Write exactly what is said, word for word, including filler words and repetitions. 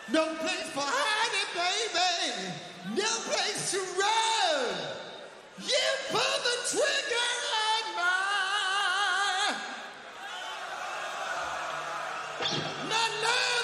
No place for hiding, baby. No place to run. You pull the trigger on my. Not love.